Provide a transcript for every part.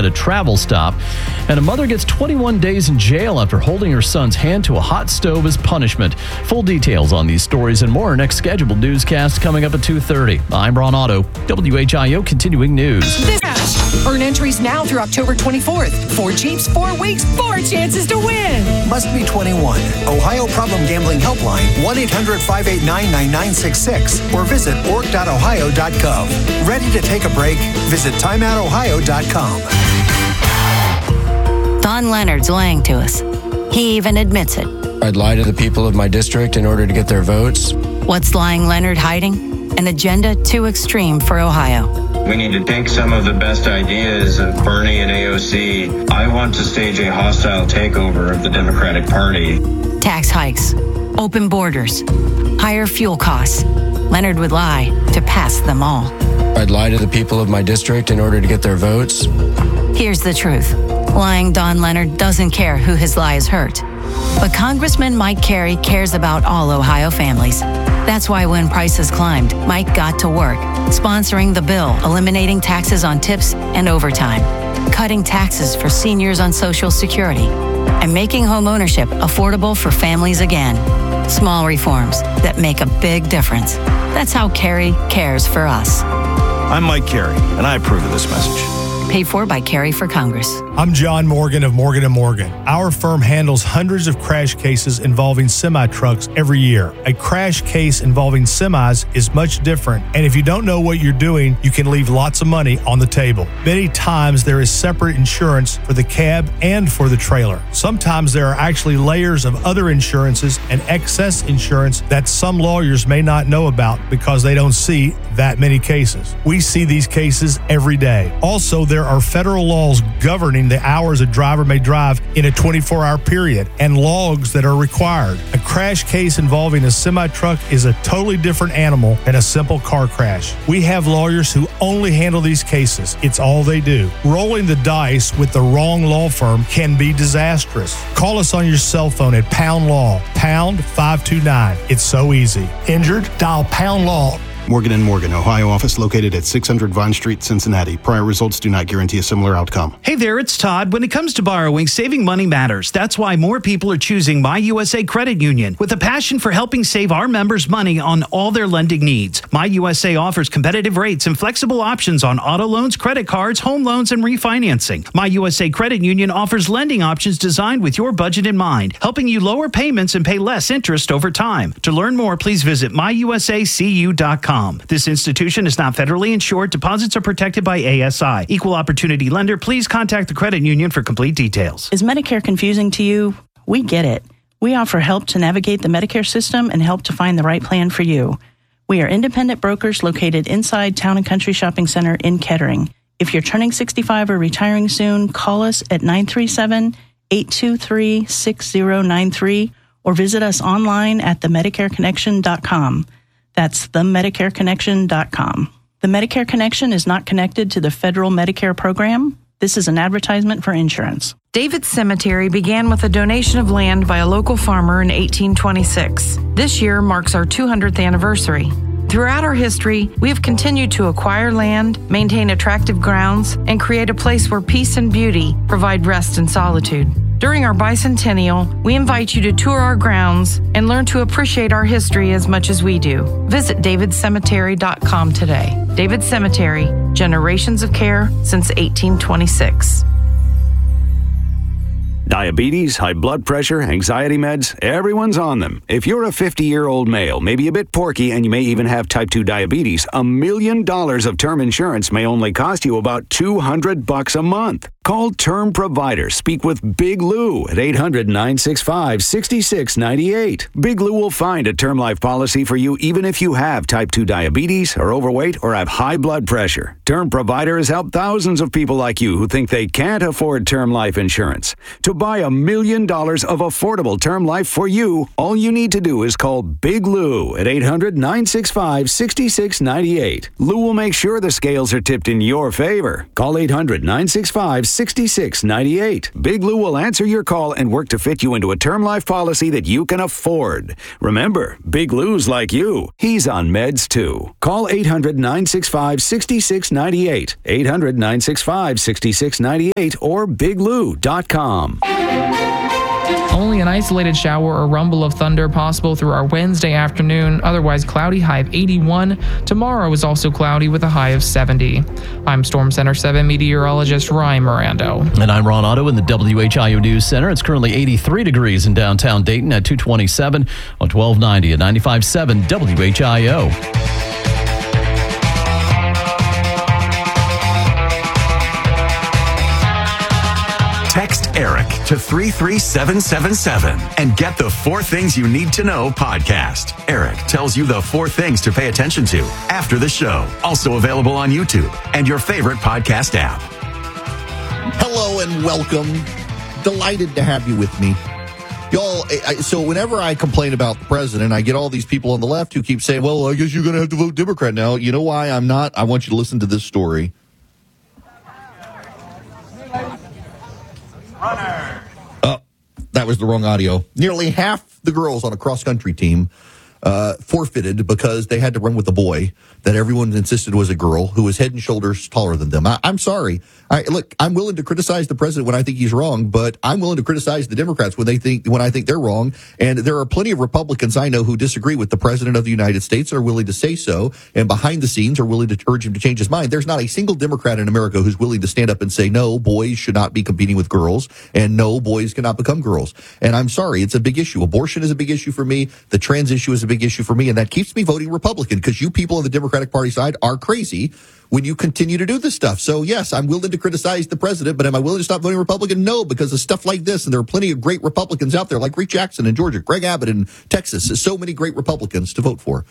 at a travel stop. And a mother gets 21 days in jail after holding her son's hand to a hot stove as punishment. Full details on these stories and more next scheduled newscast coming up at 2:30. I'm Ron Otto, WHIO Continuing News. Earn entries now through October 24th. 4 Jeeps, 4 weeks, 4 chances to win. Must be 21. Ohio Problem Gambling Helpline, 1-800-589-9966, or visit org.ohio.gov. Ready to take a break? Visit timeoutohio.com. Don Leonard's lying to us. He even admits it. I'd lie to the people of my district in order to get their votes. What's lying Leonard hiding? An agenda too extreme for Ohio. We need to take some of the best ideas of Bernie and AOC. I want to stage a hostile takeover of the Democratic Party. Tax hikes, open borders, higher fuel costs. Leonard would lie to pass them all. I'd lie to the people of my district in order to get their votes. Here's the truth. Lying Don Leonard doesn't care who his lies hurt. But Congressman Mike Carey cares about all Ohio families. That's why when prices climbed, Mike got to work, sponsoring the bill, eliminating taxes on tips and overtime, cutting taxes for seniors on Social Security, and making home ownership affordable for families again. Small reforms that make a big difference. That's how Carey cares for us. I'm Mike Carey, and I approve of this message. Paid for by Carey for Congress. I'm John Morgan of Morgan & Morgan. Our firm handles hundreds of crash cases involving semi-trucks every year. A crash case involving semis is much different, and if you don't know what you're doing, you can leave lots of money on the table. Many times there is separate insurance for the cab and for the trailer. Sometimes there are actually layers of other insurances and excess insurance that some lawyers may not know about because they don't see that many cases. We see these cases every day. Also, there are federal laws governing the hours a driver may drive in a 24-hour period and logs that are required. A crash case involving a semi-truck is a totally different animal than a simple car crash. We have lawyers who only handle these cases. It's all they do. Rolling the dice with the wrong law firm can be disastrous. Call us on your cell phone at Pound Law, pound 529. It's so easy. Injured? Dial Pound Law. Morgan & Morgan, Ohio office located at 600 Vine Street, Cincinnati. Prior results do not guarantee a similar outcome. Hey there, it's Todd. When it comes to borrowing, saving money matters. That's why more people are choosing My USA Credit Union. With a passion for helping save our members money on all their lending needs, My USA offers competitive rates and flexible options on auto loans, credit cards, home loans, and refinancing. My USA Credit Union offers lending options designed with your budget in mind, helping you lower payments and pay less interest over time. To learn more, please visit myusacu.com. This institution is not federally insured. Deposits are protected by ASI. Equal opportunity lender. Please contact the credit union for complete details. Is Medicare confusing to you? We get it. We offer help to navigate the Medicare system and help to find the right plan for you. We are independent brokers located inside Town and Country Shopping Center in Kettering. If you're turning 65 or retiring soon, call us at 937-823-6093 or visit us online at themedicareconnection.com. That's themedicareconnection.com. The Medicare Connection is not connected to the federal Medicare program. This is an advertisement for insurance. David's Cemetery began with a donation of land by a local farmer in 1826. This year marks our 200th anniversary. Throughout our history, we have continued to acquire land, maintain attractive grounds, and create a place where peace and beauty provide rest and solitude. During our bicentennial, we invite you to tour our grounds and learn to appreciate our history as much as we do. Visit davidcemetery.com today. David Cemetery, generations of care since 1826. Diabetes, high blood pressure, anxiety meds, everyone's on them. If you're a 50-year-old male, maybe a bit porky, and you may even have type 2 diabetes, $1 million of term insurance may only cost you about $200 a month. Call Term Provider. Speak with Big Lou at 800-965-6698. Big Lou will find a term life policy for you even if you have type 2 diabetes, are overweight, or have high blood pressure. Term Provider has helped thousands of people like you who think they can't afford term life insurance. To buy $1 million of affordable term life for you, all you need to do is call Big Lou at 800-965-6698. Lou will make sure the scales are tipped in your favor. Call 800-965-6698. 800-965-6698. Big Lou will answer your call and work to fit you into a term life policy that you can afford. Remember, Big Lou's like you. He's on meds too. Call 800-965-6698. 800-965-6698 or biglou.com. Only an isolated shower or rumble of thunder possible through our Wednesday afternoon. Otherwise cloudy, high of 81. Tomorrow is also cloudy with a high of 70. I'm Storm Center 7 meteorologist Ryan Mirando. And I'm Ron Otto in the WHIO News Center. It's currently 83 degrees in downtown Dayton at 227 on 1290 at 95.7 WHIO. Text Eric to 33777 and get the 4 Things You Need to Know podcast. Eric tells you the 4 things to pay attention to after the show. Also available on YouTube and your favorite podcast app. Hello and welcome. Delighted to have you with me. Y'all, so whenever I complain about the president, I get all these people on the left who keep saying, well, I guess you're going to have to vote Democrat now. You know why I'm not? I want you to listen to this story. That was the wrong audio. Nearly half the girls on a cross-country team forfeited because they had to run with a boy that everyone insisted was a girl who was head and shoulders taller than them. I'm sorry. Look, I'm willing to criticize the president when I think he's wrong, but I'm willing to criticize the Democrats when I think they're wrong. And there are plenty of Republicans I know who disagree with the president of the United States and are willing to say so, and behind the scenes are willing to urge him to change his mind. There's not a single Democrat in America who's willing to stand up and say, no, boys should not be competing with girls, and no, boys cannot become girls. And I'm sorry, it's a big issue. Abortion is a big issue for me. The trans issue is a big issue for me, and that keeps me voting Republican because you people on the Democratic Party side are crazy when you continue to do this stuff. So, yes, I'm willing to criticize the president, but am I willing to stop voting Republican? No, because of stuff like this, and there are plenty of great Republicans out there, like Rick Jackson in Georgia, Greg Abbott in Texas. There's so many great Republicans to vote for.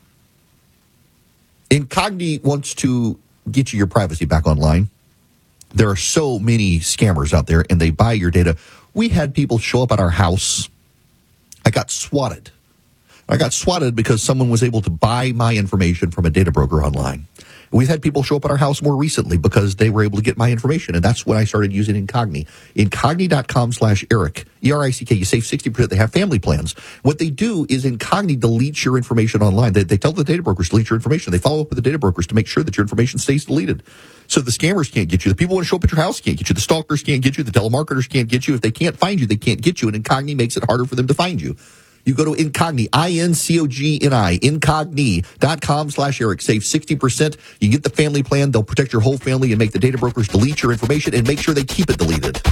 Incogni wants to get you your privacy back online. There are so many scammers out there, and they buy your data. We had people show up at our house. I got swatted. I got swatted because someone was able to buy my information from a data broker online. We've had people show up at our house more recently because they were able to get my information, and that's when I started using Incogni. Incogni.com/Eric, E-R-I-C-K. You save 60%. They have family plans. What they do is Incogni deletes your information online. They tell the data brokers to delete your information. They follow up with the data brokers to make sure that your information stays deleted. So the scammers can't get you. The people who want to show up at your house can't get you. The stalkers can't get you. The telemarketers can't get you. If they can't find you, they can't get you, and Incogni makes it harder for them to find you. You go to Incogni, I-N-C-O-G-N-I, Incogni.com/Eric. Save 60%. You get the family plan. They'll protect your whole family and make the data brokers delete your information and make sure they keep it deleted.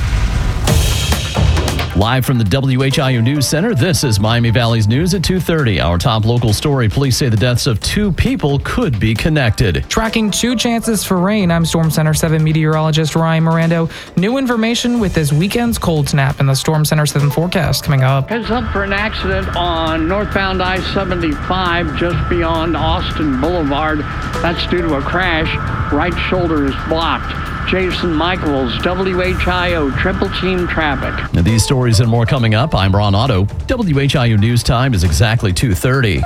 Live from the WHIO News Center, this is Miami Valley's News at 2:30. Our top local story, police say the deaths of 2 people could be connected. Tracking 2 chances for rain, I'm Storm Center 7 meteorologist Ryan Mirando. New information with this weekend's cold snap in the Storm Center 7 forecast coming up. Heads up for an accident on northbound I-75 just beyond Austin Boulevard. That's due to a crash. Right shoulder is blocked. Jason Michaels, WHIO Triple Team Traffic. Now, these stories and more coming up. I'm Ron Otto. WHIO News Time is exactly 2:30.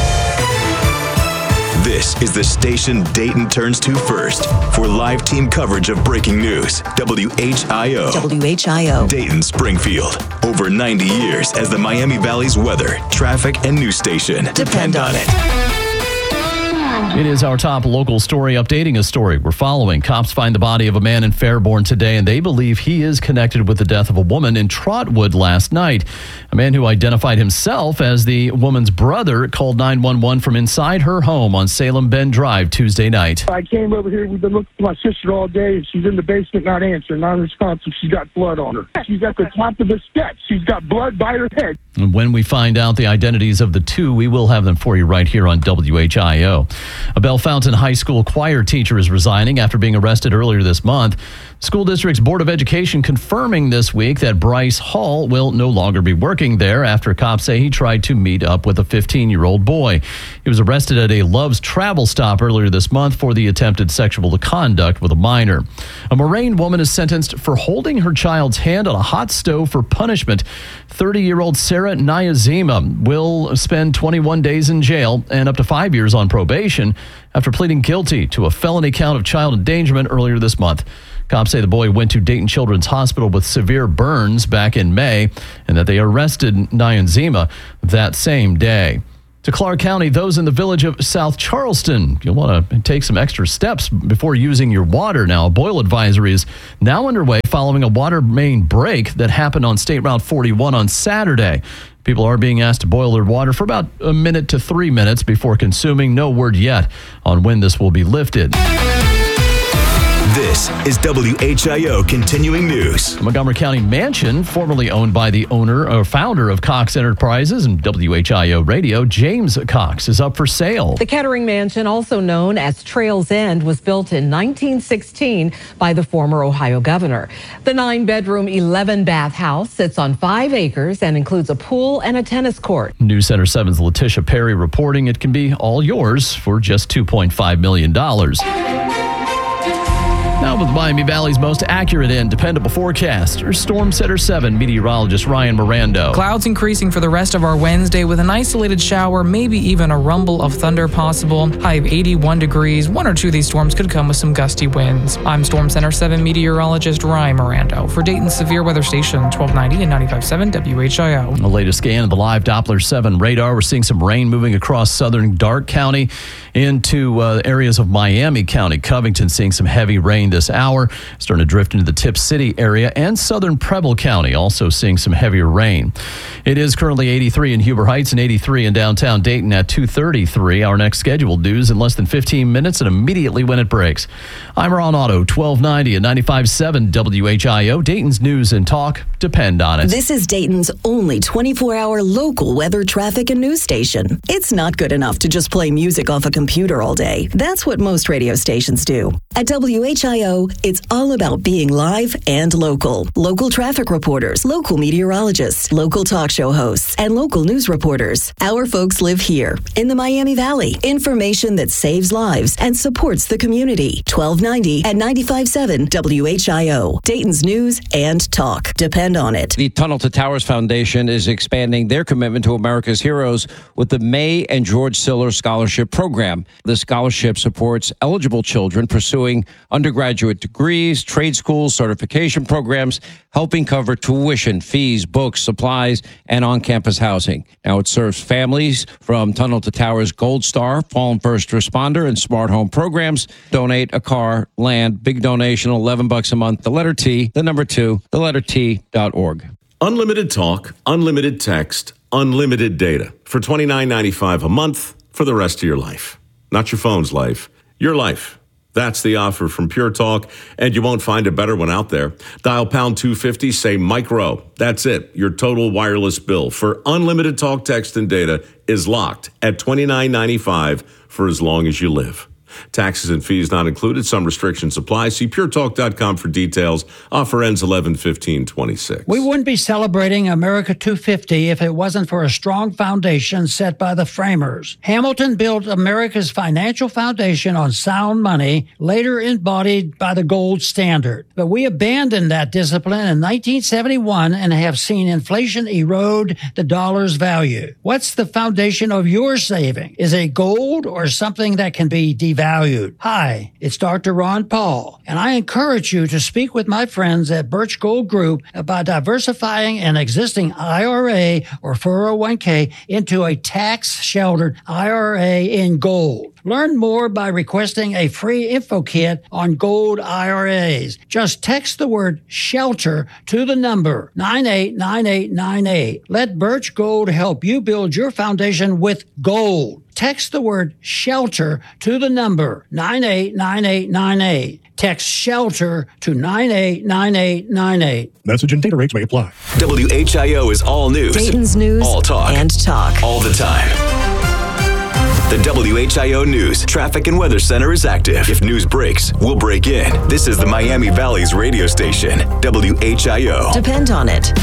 This is the station Dayton turns to first for live team coverage of breaking news. WHIO. WHIO. Dayton Springfield. Over 90 years as the Miami Valley's weather, traffic, and news station. Depend on it. It is our top local story, updating a story we're following. Cops find the body of a man in Fairborn today, and they believe he is connected with the death of a woman in Trotwood last night. A man who identified himself as the woman's brother called 911 from inside her home on Salem Bend Drive Tuesday night. I came over here. We've been looking for my sister all day, and she's in the basement not answering, non-responsive. She's got blood on her. She's at the top of the steps. She's got blood by her head. And when we find out the identities of the 2, we will have them for you right here on WHIO. A Bellefontaine High School choir teacher is resigning after being arrested earlier this month. School District's Board of Education confirming this week that Bryce Hall will no longer be working there after cops say he tried to meet up with a 15-year-old boy. He was arrested at a Love's travel stop earlier this month for the attempted sexual conduct with a minor. A Moraine woman is sentenced for holding her child's hand on a hot stove for punishment. 30-year-old Sarah Nyazima will spend 21 days in jail and up to 5 years on probation after pleading guilty to a felony count of child endangerment earlier this month. Cops say the boy went to Dayton Children's Hospital with severe burns back in May and that they arrested Nyanzima that same day. To Clark County, those in the village of South Charleston, you'll want to take some extra steps before using your water now. A boil advisory is now underway following a water main break that happened on State Route 41 on Saturday. People are being asked to boil their water for about a minute to 3 minutes before consuming. No word yet on when this will be lifted. This is WHIO Continuing News. The Montgomery County Mansion, formerly owned by the owner or founder of Cox Enterprises and WHIO Radio, James Cox, is up for sale. The Kettering Mansion, also known as Trails End, was built in 1916 by the former Ohio governor. The 9-bedroom, 11-bath house sits on 5 acres and includes a pool and a tennis court. News Center 7's Letitia Perry reporting it can be all yours for just $2.5 million. Now with Miami Valley's most accurate and dependable forecaster, Storm Center 7 meteorologist Ryan Mirando. Clouds increasing for the rest of our Wednesday with an isolated shower, maybe even a rumble of thunder possible. High of 81 degrees. 1 or 2 of these storms could come with some gusty winds. I'm Storm Center 7 meteorologist Ryan Mirando for Dayton's Severe Weather Station 1290 and 95.7 WHIO. The latest scan of the live Doppler 7 radar. We're seeing some rain moving across southern Darke County into areas of Miami County. Covington seeing some heavy rain this hour, starting to drift into the Tip City area, and southern Preble County also seeing some heavier rain. It is currently 83 in Huber Heights and 83 in downtown Dayton at 2:33. Our next scheduled news in less than 15 minutes and immediately when it breaks. I'm Ron Otto, 1290 and 95.7 WHIO. Dayton's news and talk depend on it. This is Dayton's only 24-hour local weather, traffic, and news station. It's not good enough to just play music off a computer all day. That's what most radio stations do. At WHIO, it's all about being live and local. Local traffic reporters, local meteorologists, local talk show hosts, and local news reporters. Our folks live here in the Miami Valley. Information that saves lives and supports the community. 1290 and 95.7 WHIO. Dayton's news and talk. Depend on it. The Tunnel to Towers Foundation is expanding their commitment to America's heroes with the May and George Siller Scholarship Program. The scholarship supports eligible children pursuing undergraduate degrees, trade schools, certification programs, helping cover tuition, fees, books, supplies, and on-campus housing. Now it serves families from Tunnel to Towers Gold Star, Fallen First Responder, and Smart Home programs. Donate a car, land, big donation, $11 a month. The letter T, the number 2, the letter T.org. Unlimited talk, unlimited text, unlimited data for $29.95 a month for the rest of your life. Not your phone's life, your life. That's the offer from Pure Talk, and you won't find a better one out there. Dial pound 250, say Mike Rowe. That's it. Your total wireless bill for unlimited talk, text, and data is locked at $29.95 for as long as you live. Taxes and fees not included. Some restrictions apply. See puretalk.com for details. Offer ends 11/15/26. We wouldn't be celebrating America 250 if it wasn't for a strong foundation set by the framers. Hamilton built America's financial foundation on sound money, later embodied by the gold standard. But we abandoned that discipline in 1971 and have seen inflation erode the dollar's value. What's the foundation of your saving? Is it gold or something that can be devalued? Hi, it's Dr. Ron Paul, and I encourage you to speak with my friends at Birch Gold Group about diversifying an existing IRA or 401k into a tax-sheltered IRA in gold. Learn more by requesting a free info kit on gold IRAs. Just text the word SHELTER to the number 989898. Let Birch Gold help you build your foundation with gold. Text the word SHELTER to the number 989898. Text SHELTER to 989898. Message and data rates may apply. WHIO is all news. Dayton's news all talk. And talk. All the time. The WHIO News Traffic and Weather Center is active. If news breaks, we'll break in. This is the Miami Valley's radio station, WHIO. Depend on it.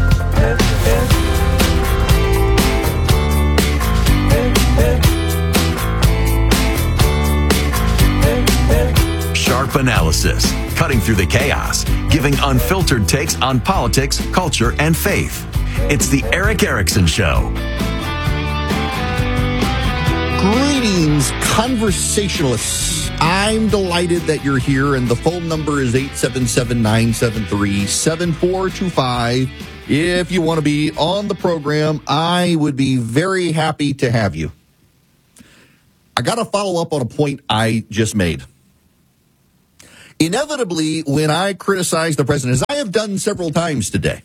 Sharp analysis, cutting through the chaos, giving unfiltered takes on politics, culture, and faith. It's the Erick Erickson Show. Greetings, conversationalists. I'm delighted that you're here, and the phone number is 877-973-7425. If you want to be on the program, I would be very happy to have you. I got to follow up on a point I just made. Inevitably, when I criticize the president, as I have done several times today,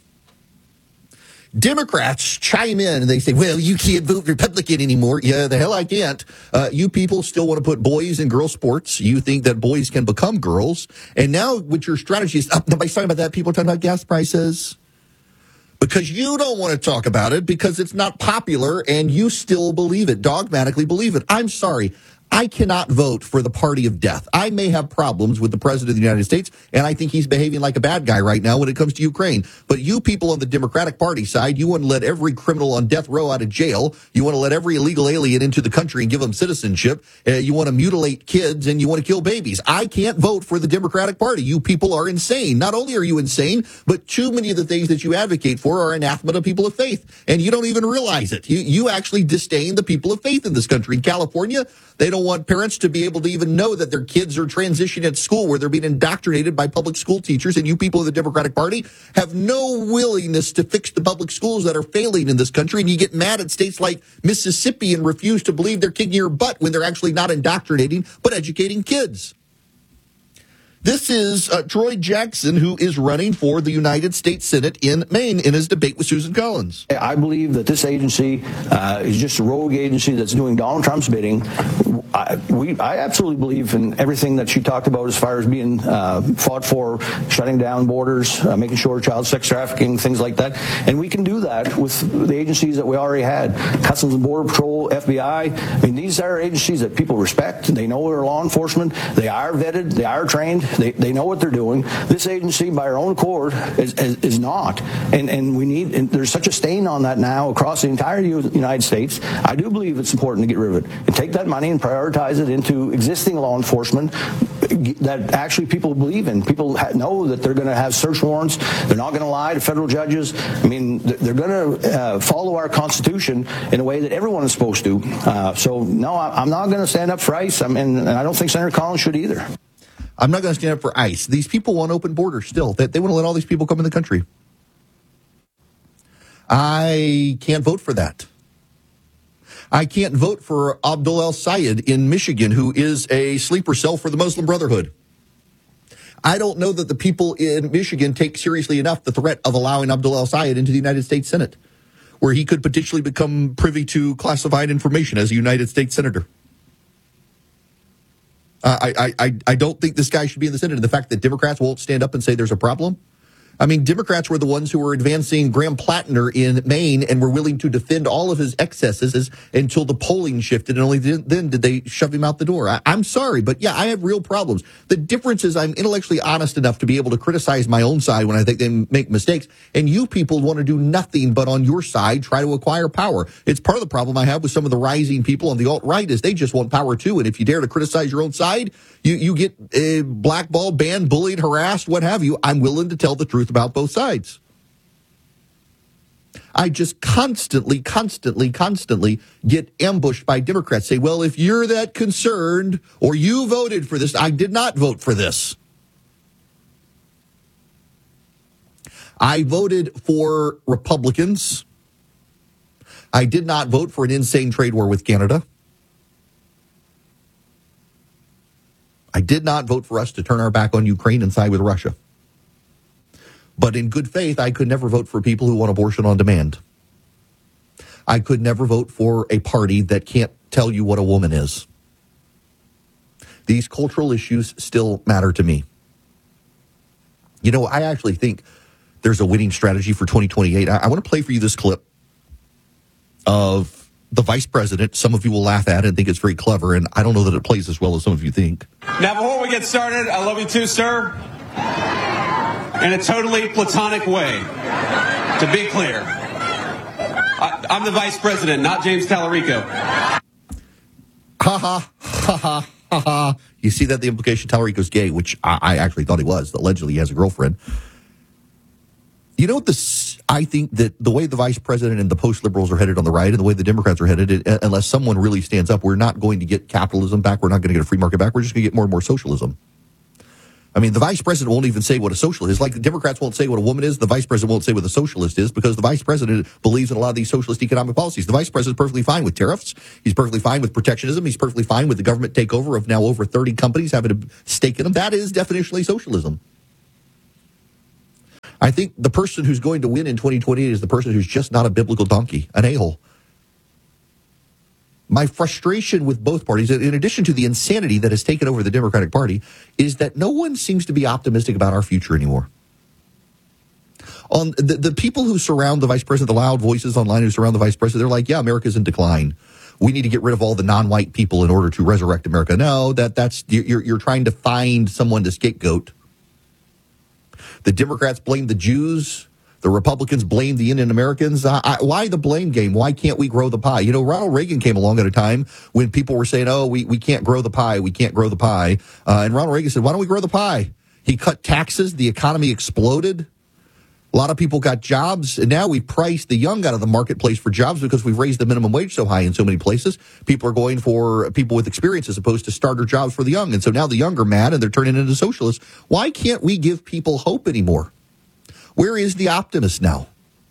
Democrats chime in and they say, well, you can't vote Republican anymore. Yeah, the hell I can't. You people still want to put boys in girls' sports. You think that boys can become girls. And now with your strategy is, nobody's talking about that. People are talking about gas prices. Because you don't want to talk about it because it's not popular and you still believe it, dogmatically believe it. I'm sorry. I cannot vote for the party of death. I may have problems with the president of the United States, and I think he's behaving like a bad guy right now when it comes to Ukraine. But you people on the Democratic Party side, you want to let every criminal on death row out of jail. You want to let every illegal alien into the country and give them citizenship. You want to mutilate kids, and you want to kill babies. I can't vote for the Democratic Party. You people are insane. Not only are you insane, but too many of the things that you advocate for are anathema to people of faith, and you don't even realize it. You actually disdain the people of faith in this country. In California, they don't want parents to be able to even know that their kids are transitioning at school where they're being indoctrinated by public school teachers. And you people of the Democratic Party have no willingness to fix the public schools that are failing in this country. And you get mad at states like Mississippi and refuse to believe they're kicking your butt when they're actually not indoctrinating, but educating kids. This is Troy Jackson, who is running for the United States Senate in Maine in his debate with Susan Collins. I believe that this agency is just a rogue agency that's doing Donald Trump's bidding. I absolutely believe in everything that she talked about as far as being fought for, shutting down borders, making sure child sex trafficking, things like that. And we can do that with the agencies that we already had. Customs and Border Patrol, FBI. I mean, these are agencies that people respect. They know they're law enforcement. They are vetted. They are trained. They know what they're doing. This agency, by our own accord, is not. And we need, and there's such a stain on that now across the entire United States. I do believe it's important to get rid of it and take that money and prioritize it into existing law enforcement that actually people believe in. People know that they're going to have search warrants. They're not going to lie to federal judges. I mean, they're going to follow our Constitution in a way that everyone is supposed to. So, no, I'm not going to stand up for ICE, and I don't think Senator Collins should either. I'm not going to stand up for ICE. These people want open borders still. They want to let all these people come in the country. I can't vote for that. I can't vote for Abdul El-Sayed in Michigan, who is a sleeper cell for the Muslim Brotherhood. I don't know that the people in Michigan take seriously enough the threat of allowing Abdul El-Sayed into the United States Senate, where he could potentially become privy to classified information as a United States Senator. I don't think this guy should be in the Senate. And the fact that Democrats won't stand up and say there's a problem. I mean, Democrats were the ones who were advancing Graham Plattner in Maine and were willing to defend all of his excesses until the polling shifted, and only then did they shove him out the door. I'm sorry, but yeah, I have real problems. The difference is I'm intellectually honest enough to be able to criticize my own side when I think they make mistakes, and you people want to do nothing but on your side try to acquire power. It's part of the problem I have with some of the rising people on the alt-right is they just want power too, and if you dare to criticize your own side, you get blackballed, banned, bullied, harassed, what have you. I'm willing to tell the truth about both sides. I just constantly get ambushed by Democrats. Say, well, if you're that concerned or you voted for this, I did not vote for this. I voted for Republicans. I did not vote for an insane trade war with Canada. I did not vote for us to turn our back on Ukraine and side with Russia. But in good faith, I could never vote for people who want abortion on demand. I could never vote for a party that can't tell you what a woman is. These cultural issues still matter to me. You know, I actually think there's a winning strategy for 2028. I want to play for you this clip of the vice president. Some of you will laugh at it and think it's very clever, and I don't know that it plays as well as some of you think. Now, before we get started, I love you too, sir. In a totally platonic way, to be clear. I'm the vice president, not James Tallarico. Ha ha, ha ha, ha ha. You see that the implication Tallarico's gay, which I actually thought he was. Allegedly he has a girlfriend. You know what I think that the way the vice president and the post-liberals are headed on the right and the way the Democrats are headed, unless someone really stands up, we're not going to get capitalism back. We're not going to get a free market back. We're just going to get more and more socialism. I mean, the vice president won't even say what a socialist is. Like the Democrats won't say what a woman is, the vice president won't say what a socialist is because the vice president believes in a lot of these socialist economic policies. The vice president is perfectly fine with tariffs. He's perfectly fine with protectionism. He's perfectly fine with the government takeover of now over 30 companies having a stake in them. That is definitionally socialism. I think the person who's going to win in 2028 is the person who's just not a biblical donkey, an a-hole. My frustration with both parties, in addition to the insanity that has taken over the Democratic Party, is that no one seems to be optimistic about our future anymore. On the people who surround the vice president, the loud voices online who surround the vice president, they're like, yeah, America's in decline. We need to get rid of all the non-white people in order to resurrect America. No, that's you're trying to find someone to scapegoat. The Democrats blame the Jews. The Republicans blame the Indian Americans. Why the blame game? Why can't we grow the pie? You know, Ronald Reagan came along at a time when people were saying, oh, we can't grow the pie. We can't grow the pie. And Ronald Reagan said, why don't we grow the pie? He cut taxes. The economy exploded. A lot of people got jobs. And now we've priced the young out of the marketplace for jobs because we've raised the minimum wage so high in so many places. People are going for people with experience as opposed to starter jobs for the young. And so now the young are mad and they're turning into socialists. Why can't we give people hope anymore? Where is the optimist now?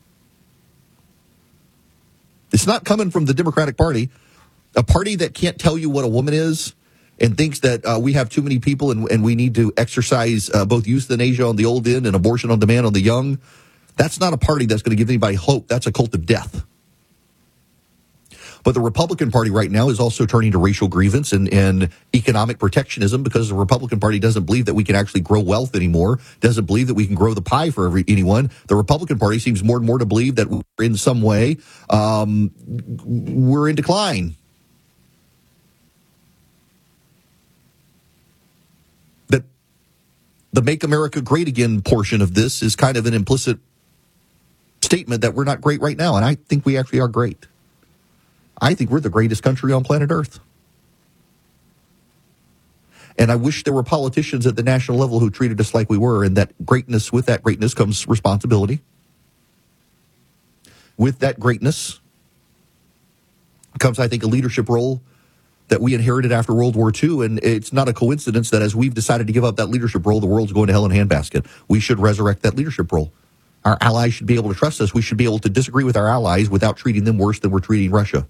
It's not coming from the Democratic Party, a party that can't tell you what a woman is and thinks that we have too many people and we need to exercise both euthanasia on the old end and abortion on demand on the young. That's not a party that's going to give anybody hope. That's a cult of death. But the Republican Party right now is also turning to racial grievance and economic protectionism because the Republican Party doesn't believe that we can actually grow wealth anymore, doesn't believe that we can grow the pie for anyone. The Republican Party seems more and more to believe that we're in some way we're in decline. That the Make America Great Again portion of this is kind of an implicit statement that we're not great right now, and I think we actually are great. I think we're the greatest country on planet Earth. And I wish there were politicians at the national level who treated us like we were, and that greatness, with that greatness comes responsibility. With that greatness comes, I think, a leadership role that we inherited after World War II, and it's not a coincidence that as we've decided to give up that leadership role, the world's going to hell in a handbasket. We should resurrect that leadership role. Our allies should be able to trust us. We should be able to disagree with our allies without treating them worse than we're treating Russia.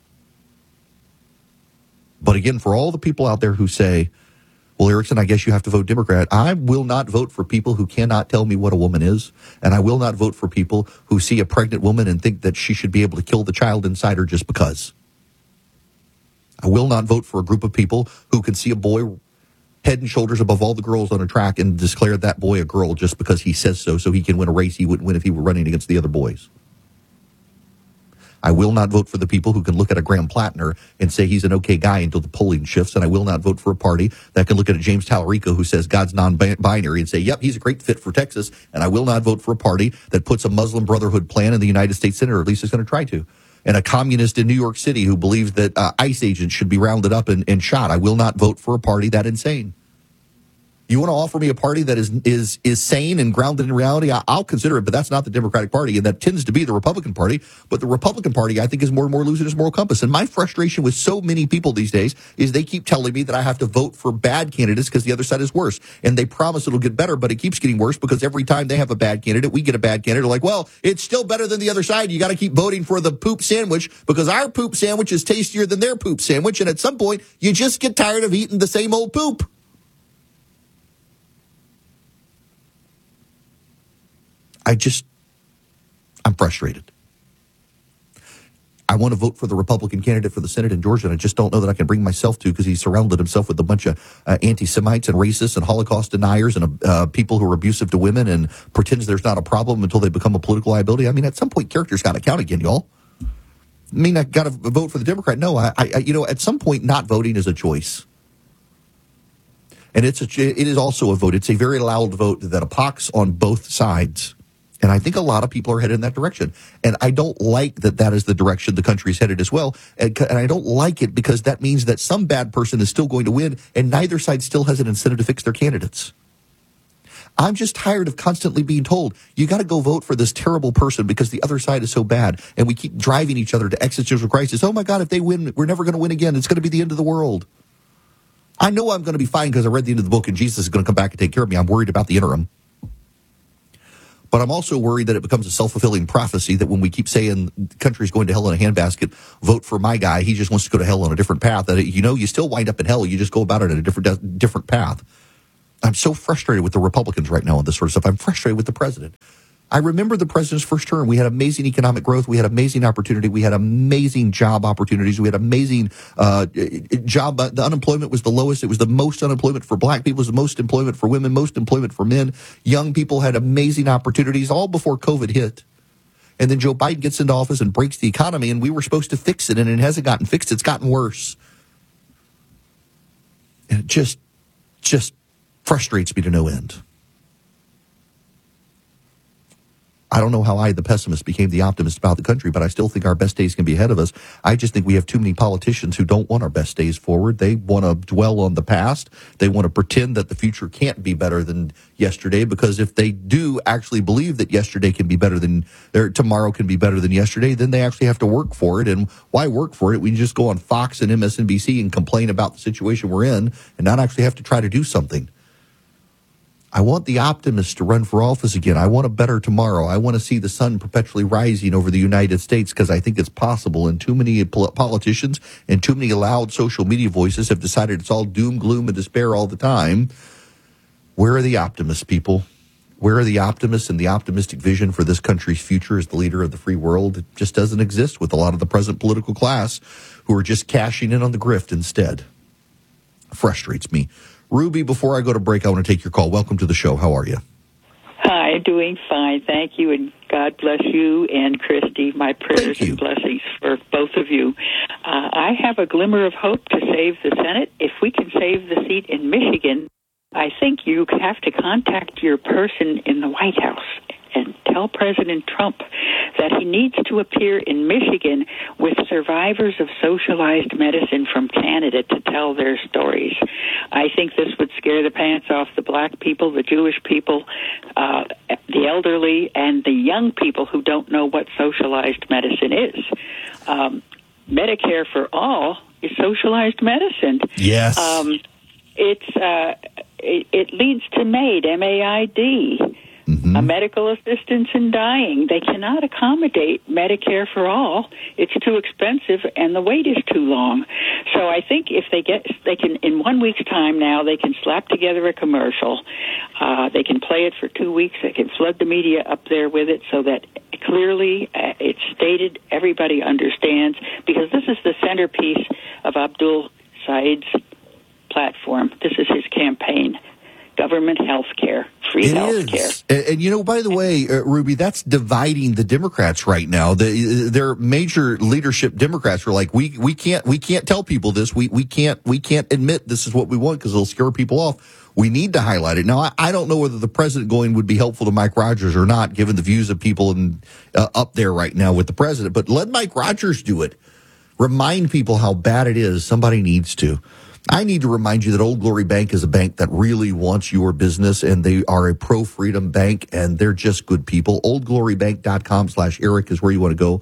But again, for all the people out there who say, well, Erickson, I guess you have to vote Democrat, I will not vote for people who cannot tell me what a woman is, and I will not vote for people who see a pregnant woman and think that she should be able to kill the child inside her just because. I will not vote for a group of people who can see a boy head and shoulders above all the girls on a track and declare that boy a girl just because he says so he can win a race he wouldn't win if he were running against the other boys. I will not vote for the people who can look at a Graham Plattner and say he's an okay guy until the polling shifts, and I will not vote for a party that can look at a James Tallarico who says God's non-binary and say, yep, he's a great fit for Texas, and I will not vote for a party that puts a Muslim Brotherhood plan in the United States Senate, or at least is going to try to, and a communist in New York City who believes that ICE agents should be rounded up and shot. I will not vote for a party that insane. You want to offer me a party that is sane and grounded in reality? I'll consider it, but that's not the Democratic Party, and that tends to be the Republican Party. But the Republican Party, I think, is more and more losing its moral compass. And my frustration with so many people these days is they keep telling me that I have to vote for bad candidates because the other side is worse. And they promise it'll get better, but it keeps getting worse because every time they have a bad candidate, we get a bad candidate. They're like, well, it's still better than the other side. You got to keep voting for the poop sandwich because our poop sandwich is tastier than their poop sandwich. And at some point, you just get tired of eating the same old poop. I'm frustrated. I want to vote for the Republican candidate for the Senate in Georgia, and I just don't know that I can bring myself to because he's surrounded himself with a bunch of anti-Semites and racists and Holocaust deniers and people who are abusive to women and pretends there's not a problem until they become a political liability. I mean, at some point, character's got to count again, y'all. I mean, I got to vote for the Democrat. No, at some point, not voting is a choice. And it is also a vote. It's a very loud vote that epochs on both sides. And I think a lot of people are headed in that direction. And I don't like that is the direction the country is headed as well. And I don't like it because that means that some bad person is still going to win, and neither side still has an incentive to fix their candidates. I'm just tired of constantly being told, you got to go vote for this terrible person because the other side is so bad. And we keep driving each other to existential crisis. Oh, my God, if they win, we're never going to win again. It's going to be the end of the world. I know I'm going to be fine because I read the end of the book and Jesus is going to come back and take care of me. I'm worried about the interim. But I'm also worried that it becomes a self-fulfilling prophecy that when we keep saying the country's going to hell in a handbasket, vote for my guy, he just wants to go to hell on a different path. That, you still wind up in hell. You just go about it in a different path. I'm so frustrated with the Republicans right now on this sort of stuff. I'm frustrated with the president. I remember the president's first term. We had amazing economic growth. We had amazing opportunity. We had amazing job opportunities. We had amazing job. The unemployment was the lowest. It was the most unemployment for black people. It was the most employment for women, most employment for men. Young people had amazing opportunities all before COVID hit. And then Joe Biden gets into office and breaks the economy, and we were supposed to fix it, and it hasn't gotten fixed. It's gotten worse. And it just frustrates me to no end. I don't know how I, the pessimist, became the optimist about the country, but I still think our best days can be ahead of us. I just think we have too many politicians who don't want our best days forward. They want to dwell on the past. They want to pretend that the future can't be better than yesterday, because if they do actually believe that yesterday can be better than, or tomorrow can be better than yesterday, then they actually have to work for it. And why work for it? We can just go on Fox and MSNBC and complain about the situation we're in and not actually have to try to do something. I want the optimists to run for office again. I want a better tomorrow. I want to see the sun perpetually rising over the United States because I think it's possible. And too many politicians and too many loud social media voices have decided it's all doom, gloom, and despair all the time. Where are the optimists, people? Where are the optimists and the optimistic vision for this country's future as the leader of the free world? It just doesn't exist with a lot of the present political class who are just cashing in on the grift instead. Frustrates me. Ruby, before I go to break, I want to take your call. Welcome to the show. How are you? Hi, doing fine. Thank you, and God bless you and Christy. My prayers and blessings for both of you. I have a glimmer of hope to save the Senate. If we can save the seat in Michigan, I think you have to contact your person in the White House and tell President Trump that he needs to appear in Michigan with survivors of socialized medicine from Canada to tell their stories. I think this would scare the pants off the black people, the Jewish people, the elderly, and the young people who don't know what socialized medicine is. Medicare for all is socialized medicine. Yes. It leads to MAID, M-A-I-D. A medical assistance in dying. They cannot accommodate Medicare for all. It's too expensive, and the wait is too long. So I think if they can, in 1 week's time now, they can slap together a commercial. They can play it for 2 weeks. They can flood the media up there with it so that clearly it's stated, everybody understands, because this is the centerpiece of Abdul Said's platform. This is his campaign. Government health care, free health care. And by the way, Ruby, that's dividing the Democrats right now. Their major leadership Democrats are like, we can't tell people this. We can't admit this is what we want because it'll scare people off. We need to highlight it. Now, I don't know whether the president going would be helpful to Mike Rogers or not, given the views of people up there right now with the president. But let Mike Rogers do it. Remind people how bad it is. Somebody needs to. I need to remind you that Old Glory Bank is a bank that really wants your business, and they are a pro-freedom bank, and they're just good people. OldGloryBank.com/Eric is where you want to go.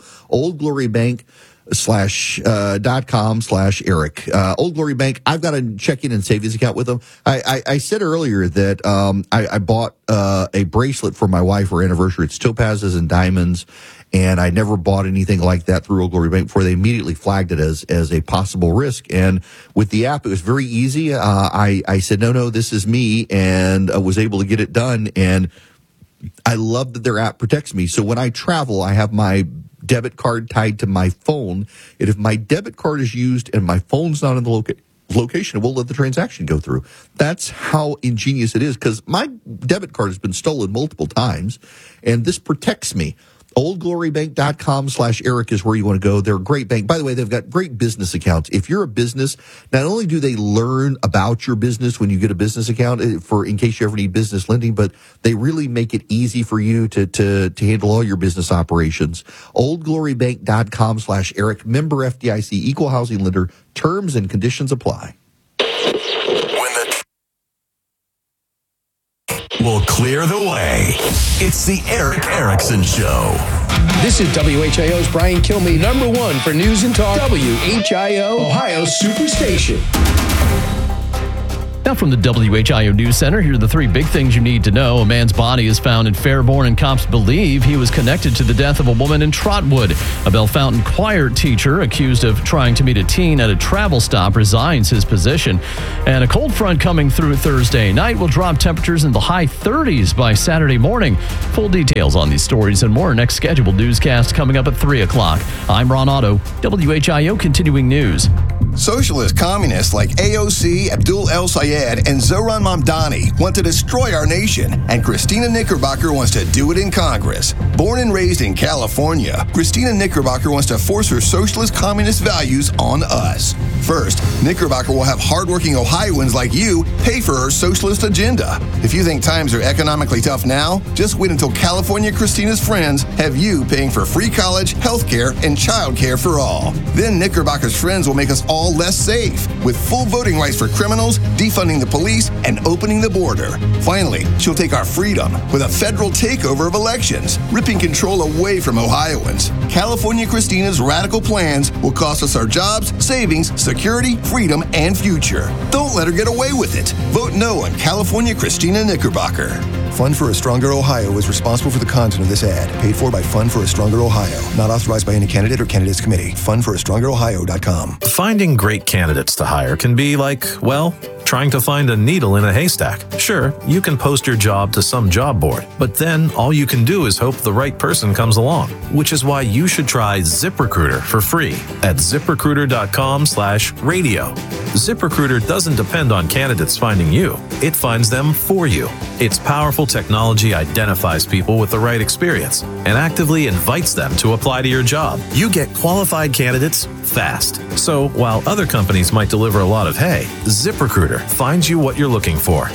OldGloryBank.com/Eric. Old Glory Bank, I've got a checking and savings account with them. I said earlier that I bought a bracelet for my wife for her anniversary. It's topazes and diamonds, and I never bought anything like that through Old Glory Bank before. They immediately flagged it as a possible risk. And with the app, it was very easy. I said, no, this is me, and I was able to get it done. And I love that their app protects me. So when I travel, I have my debit card tied to my phone. And if my debit card is used and my phone's not in the location, it won't let the transaction go through. That's how ingenious it is, because my debit card has been stolen multiple times, and this protects me. OldGloryBank.com/Eric is where you want to go. They're a great bank. By the way, they've got great business accounts. If you're a business, not only do they learn about your business when you get a business account in case you ever need business lending, but they really make it easy for you to handle all your business operations. OldGloryBank.com/Eric. Member FDIC, equal housing lender. Terms and conditions apply. We'll clear the way. It's the Eric Erickson Show. This is WHIO's Brian Kilmeade, number one for news and talk. WHIO, Ohio's Superstation. Now from the WHIO News Center, here are the three big things you need to know. A man's body is found in Fairborn, and cops believe he was connected to the death of a woman in Trotwood. A Bellefontaine choir teacher accused of trying to meet a teen at a travel stop resigns his position. And a cold front coming through Thursday night will drop temperatures in the high 30s by Saturday morning. Full details on these stories and more next scheduled newscast coming up at 3 o'clock. I'm Ron Otto, WHIO Continuing News. Socialist communists like AOC, Abdul El Sayed, and Zohran Mamdani want to destroy our nation, and Christina Knickerbocker wants to do it in Congress. Born and raised in California, Christina Knickerbocker wants to force her socialist communist values on us. First, Knickerbocker will have hardworking Ohioans like you pay for her socialist agenda. If you think times are economically tough now, just wait until California Christina's friends have you paying for free college, health care, and child care for all. Then Knickerbocker's friends will make us all less safe, with full voting rights for criminals, defunding the police, and opening the border. Finally, she'll take our freedom with a federal takeover of elections, ripping control away from Ohioans. California Christina's radical plans will cost us our jobs, savings, security, freedom, and future. Don't let her get away with it. Vote no on California Christina Knickerbocker. Fund for a Stronger Ohio is responsible for the content of this ad. Paid for by Fund for a Stronger Ohio. Not authorized by any candidate or candidates committee. FundForAStrongerOhio.com. Finding great candidates to hire can be like, well, trying to find a needle in a haystack. Sure, you can post your job to some job board, but then all you can do is hope the right person comes along, which is why you should try ZipRecruiter for free at ZipRecruiter.com/radio. ZipRecruiter doesn't depend on candidates finding you. It finds them for you. Its powerful technology identifies people with the right experience and actively invites them to apply to your job. You get qualified candidates fast. So while other companies might deliver a lot of hay, ZipRecruiter finds you what you're looking for.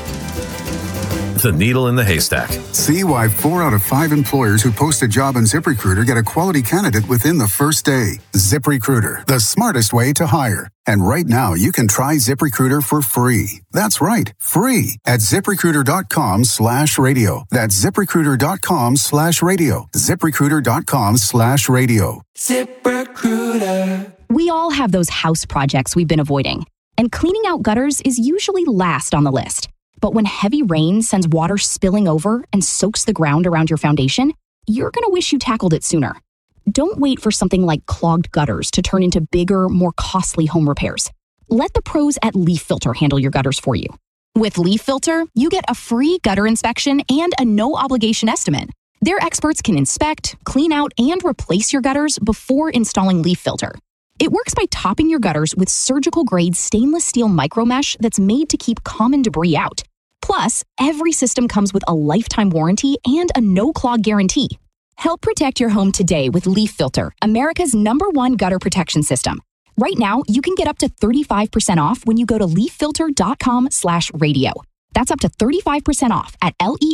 The needle in the haystack. See why 4 out of 5 employers who post a job on ZipRecruiter get a quality candidate within the first day. ZipRecruiter, the smartest way to hire. And right now, you can try ZipRecruiter for free. That's right, free at ZipRecruiter.com/radio. That's ZipRecruiter.com/radio. ZipRecruiter.com/radio. ZipRecruiter. We all have those house projects we've been avoiding, and cleaning out gutters is usually last on the list. But when heavy rain sends water spilling over and soaks the ground around your foundation, you're going to wish you tackled it sooner. Don't wait for something like clogged gutters to turn into bigger, more costly home repairs. Let the pros at Leaf Filter handle your gutters for you. With Leaf Filter, you get a free gutter inspection and a no-obligation estimate. Their experts can inspect, clean out, and replace your gutters before installing Leaf Filter. It works by topping your gutters with surgical-grade stainless steel micromesh that's made to keep common debris out. Plus, every system comes with a lifetime warranty and a no-clog guarantee. Help protect your home today with Leaf Filter, America's #1 gutter protection system. Right now, you can get up to 35% off when you go to leaffilter.com/radio. That's up to 35% off at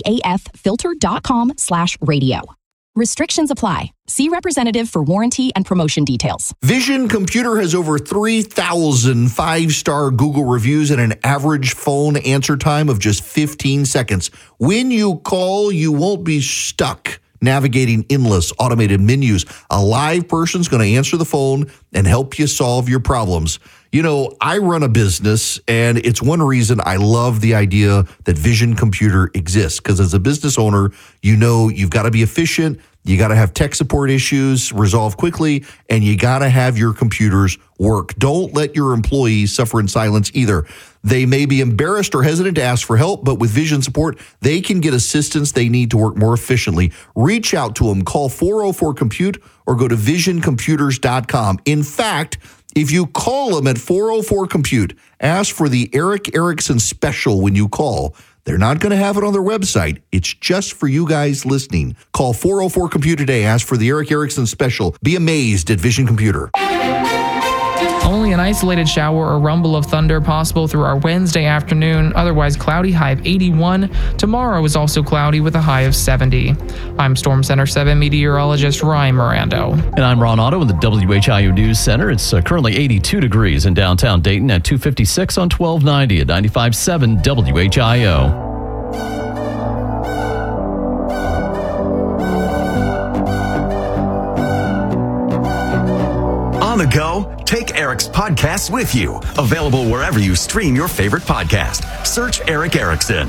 leaffilter.com/radio. Restrictions apply. See representative for warranty and promotion details. Vision Computer has over 3,000 5-star Google reviews and an average phone answer time of just 15 seconds. When you call, you won't be stuck navigating endless automated menus. A live person's going to answer the phone and help you solve your problems. You know, I run a business, and it's one reason I love the idea that Vision Computer exists, because as a business owner, you know you've got to be efficient, you got to have tech support issues resolved quickly, and you got to have your computers work. Don't let your employees suffer in silence either. They may be embarrassed or hesitant to ask for help, but with Vision support, they can get assistance they need to work more efficiently. Reach out to them. Call 404-COMPUTE or go to visioncomputers.com. In fact, if you call them at 404-COMPUTE, ask for the Eric Erickson special when you call. They're not going to have it on their website. It's just for you guys listening. Call 404-COMPUTE today. Ask for the Eric Erickson special. Be amazed at Vision Computer. Only an isolated shower or rumble of thunder possible through our Wednesday afternoon. Otherwise cloudy, high of 81. Tomorrow is also cloudy with a high of 70. I'm Storm Center 7 meteorologist Ryan Mirando. And I'm Ron Otto in the WHIO News Center. It's currently 82 degrees in downtown Dayton at 256 on 1290 at 95.7 WHIO. the go? Take Eric's podcasts with you. Available wherever you stream your favorite podcast. Search Eric Erickson.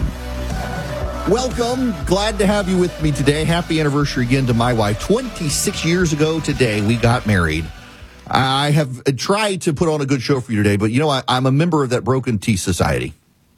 Welcome. Glad to have you with me today. Happy anniversary again to my wife. 26 years ago today, we got married. I have tried to put on a good show for you today, but I'm a member of that Broken Tea Society.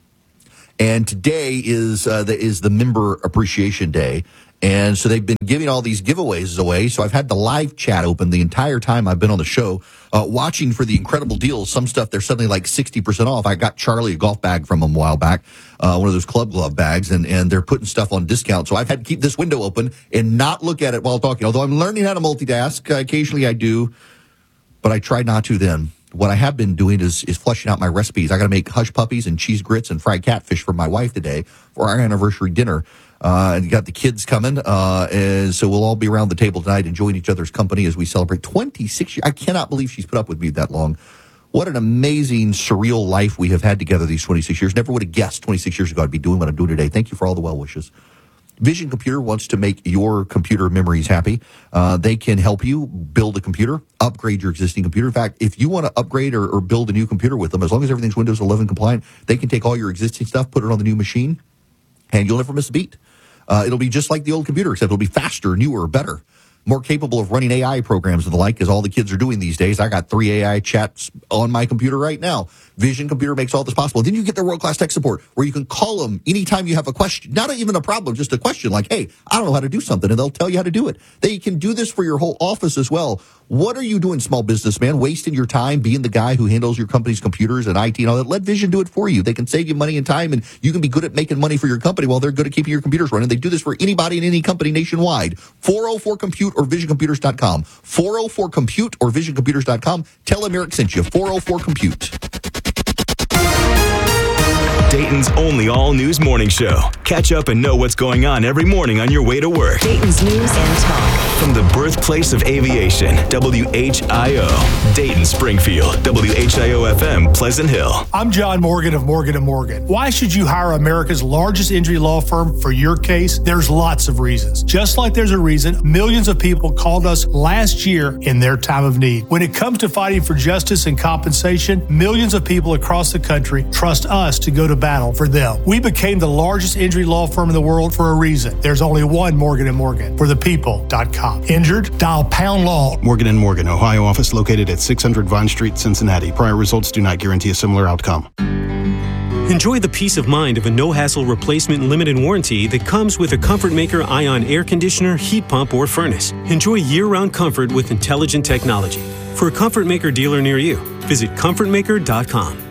And today is the Member Appreciation Day. And so they've been giving all these giveaways away. So I've had the live chat open the entire time I've been on the show, watching for the incredible deals. Some stuff, they're suddenly like 60% off. I got Charlie a golf bag from them a while back, one of those club glove bags, and they're putting stuff on discount. So I've had to keep this window open and not look at it while talking. Although I'm learning how to multitask. Occasionally I do, but I try not to then. What I have been doing is fleshing out my recipes. I got to make hush puppies and cheese grits and fried catfish for my wife today for our anniversary dinner. And you got the kids coming, and so we'll all be around the table tonight enjoying each other's company as we celebrate 26 years. I cannot believe she's put up with me that long. What an amazing, surreal life we have had together these 26 years. Never would have guessed 26 years ago I'd be doing what I'm doing today. Thank you for all the well wishes. Vision Computer wants to make your computer memories happy. They can help you build a computer, upgrade your existing computer. In fact, if you want to upgrade or build a new computer with them, as long as everything's Windows 11 compliant, they can take all your existing stuff, put it on the new machine, and you'll never miss a beat. It'll be just like the old computer, except it'll be faster, newer, better, more capable of running AI programs and the like, as all the kids are doing these days. I got 3 AI chats on my computer right now. Vision Computer makes all this possible. Then you get their world-class tech support where you can call them anytime you have a question. Not even a problem, just a question like, hey, I don't know how to do something, and they'll tell you how to do it. They can do this for your whole office as well. What are you doing, small businessman? Wasting your time being the guy who handles your company's computers and IT and all that? Let Vision do it for you. They can save you money and time, and you can be good at making money for your company while they're good at keeping your computers running. They do this for anybody in any company nationwide. 404-COMPUTE or VisionComputers.com. 404-COMPUTE or VisionComputers.com. Tell them Eric sent you. 404-COMPUTE. Dayton's only all-news morning show. Catch up and know what's going on every morning on your way to work. Dayton's News and Talk. From the birthplace of aviation, WHIO. Dayton, Springfield, WHIO-FM, Pleasant Hill. I'm John Morgan of Morgan & Morgan. Why should you hire America's largest injury law firm for your case? There's lots of reasons. Just like there's a reason millions of people called us last year in their time of need. When it comes to fighting for justice and compensation, millions of people across the country trust us to go to battle for them. We became the largest injury law firm in the world for a reason. There's only one Morgan & Morgan. For the people.com. Injured? Dial pound law. Morgan & Morgan, Ohio office located at 600 Vine Street, Cincinnati. Prior results do not guarantee a similar outcome. Enjoy the peace of mind of a no-hassle replacement limited warranty that comes with a ComfortMaker Ion air conditioner, heat pump, or furnace. Enjoy year-round comfort with intelligent technology. For a ComfortMaker dealer near you, visit ComfortMaker.com.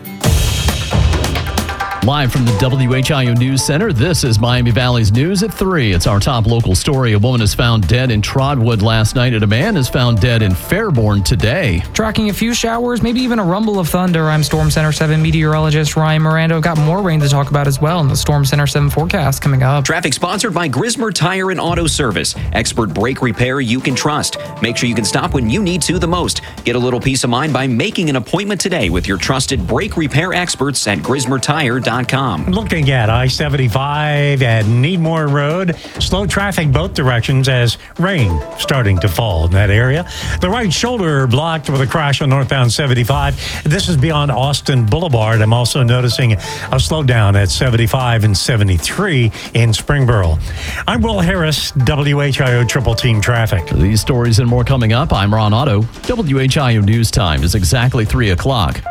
Live from the WHIO News Center, this is Miami Valley's News at 3. It's our top local story. A woman is found dead in Trotwood last night, and a man is found dead in Fairborn today. Tracking a few showers, maybe even a rumble of thunder. I'm Storm Center 7 meteorologist Ryan Miranda. Got more rain to talk about as well in the Storm Center 7 forecast coming up. Traffic sponsored by Grismer Tire and Auto Service. Expert brake repair you can trust. Make sure you can stop when you need to the most. Get a little peace of mind by making an appointment today with your trusted brake repair experts at GrismerTire.com. Looking at I-75 and Needmore Road, slow traffic both directions as rain starting to fall in that area. The right shoulder blocked with a crash on northbound 75. This is beyond Austin Boulevard. I'm also noticing a slowdown at 75 and 73 in Springboro. I'm Will Harris, WHIO Triple Team Traffic. These stories and more coming up. I'm Ron Otto. WHIO News Time is exactly 3 o'clock.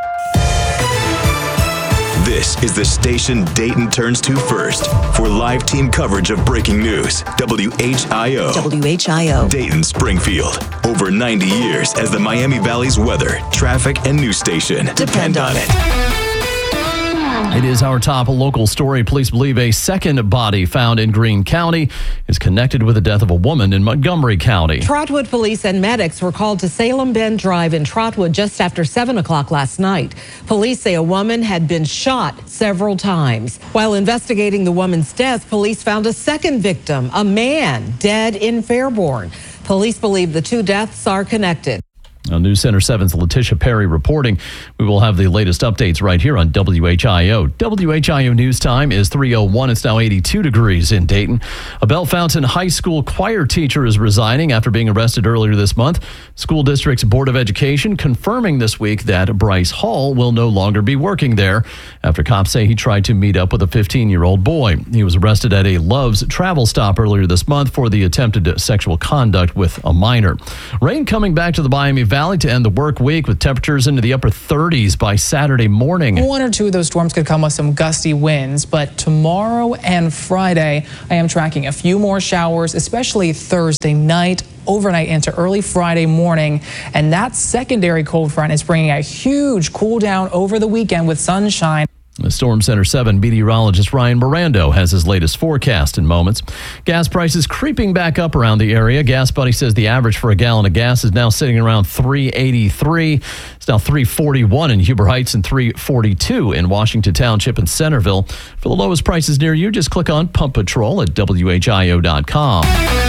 This is the station Dayton turns to first for live team coverage of breaking news. WHIO. WHIO. Dayton, Springfield. Over 90 years as the Miami Valley's weather, traffic, and news station. Depend on it. It is our top local story. Police believe a second body found in Greene County is connected with the death of a woman in Montgomery County. Trotwood police and medics were called to Salem Bend Drive in Trotwood just after 7 o'clock last night. Police say a woman had been shot several times. While investigating the woman's death, police found a second victim, a man, dead in Fairborn. Police believe the two deaths are connected. News Center 7's Letitia Perry reporting. We will have the latest updates right here on WHIO. WHIO News Time is 3:01. It's now 82 degrees in Dayton. A Bellefontaine High School choir teacher is resigning after being arrested earlier this month. School District's Board of Education confirming this week that Bryce Hall will no longer be working there after cops say he tried to meet up with a 15-year-old boy. He was arrested at a Love's travel stop earlier this month for the attempted sexual conduct with a minor. Rain coming back to the Miami Valley to end the work week with temperatures into the upper 30s by Saturday morning. One or two of those storms could come with some gusty winds, but tomorrow and Friday, I am tracking a few more showers, especially Thursday night, overnight into early Friday morning. And that secondary cold front is bringing a huge cool down over the weekend with sunshine. The Storm Center 7 meteorologist Ryan Mirando has his latest forecast in moments. Gas prices creeping back up around the area. Gas Buddy says the average for a gallon of gas is now sitting around $3.83. It's now $3.41 in Huber Heights and $3.42 in Washington Township and Centerville. For the lowest prices near you, just click on Pump Patrol at WHIO.com.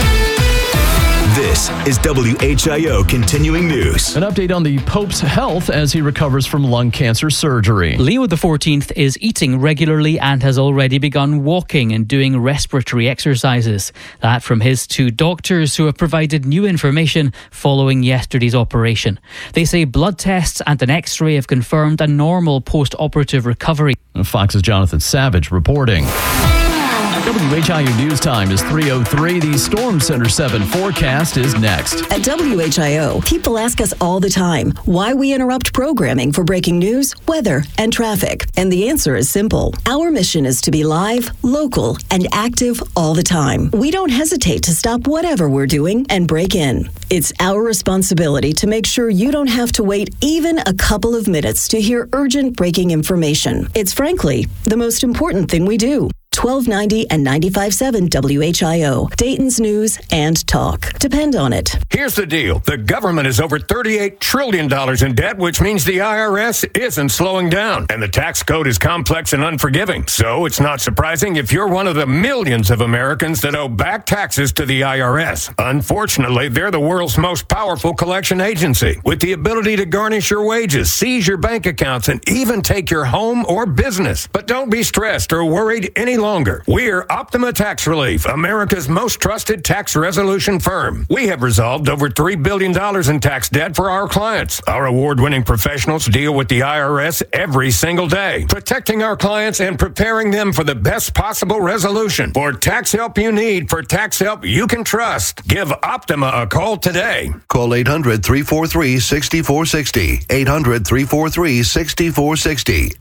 This is WHIO Continuing News. An update on the Pope's health as he recovers from lung cancer surgery. Leo XIV is eating regularly and has already begun walking and doing respiratory exercises. That from his two doctors who have provided new information following yesterday's operation. They say blood tests and an X-ray have confirmed a normal post-operative recovery. Fox's Jonathan Savage reporting. WHIO News Time is 3:03. The Storm Center 7 forecast is next. At WHIO, people ask us all the time why we interrupt programming for breaking news, weather, and traffic. And the answer is simple. Our mission is to be live, local, and active all the time. We don't hesitate to stop whatever we're doing and break in. It's our responsibility to make sure you don't have to wait even a couple of minutes to hear urgent breaking information. It's frankly the most important thing we do. 1290 and 95.7 WHIO, Dayton's news and talk. Depend on it. Here's the deal. The government is over $38 trillion in debt, which means the IRS isn't slowing down. And the tax code is complex and unforgiving. So it's not surprising if you're one of the millions of Americans that owe back taxes to the IRS. Unfortunately, they're the world's most powerful collection agency, with the ability to garnish your wages, seize your bank accounts, and even take your home or business. But don't be stressed or worried any longer. We're Optima Tax Relief, America's most trusted tax resolution firm. We have resolved over $3 billion in tax debt for our clients. Our award-winning professionals deal with the IRS every single day, protecting our clients and preparing them for the best possible resolution. For tax help you need, for tax help you can trust, give Optima a call today. Call 800-343-6460. 800-343-6460.